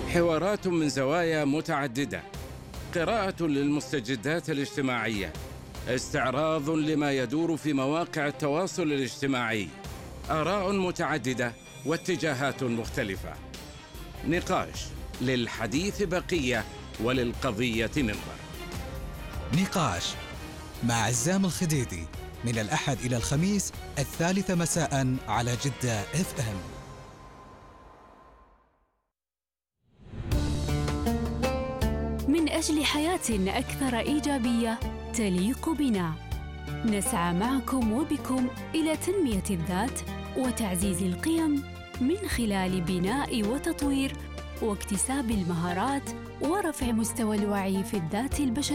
حوارات من زوايا متعددة، قراءة للمستجدات الاجتماعية، استعراض لما يدور في مواقع التواصل الاجتماعي، آراء متعددة واتجاهات مختلفة، نقاش للحديث بقية وللقضية منظر. نقاش مع عزام الخديدي من الأحد إلى الخميس 3 مساء على جدة FM. من أجل حياة أكثر إيجابية تليق بنا، نسعى معكم وبكم إلى تنمية الذات وتعزيز القيم من خلال بناء وتطوير واكتساب المهارات ورفع مستوى الوعي في الذات البشرية.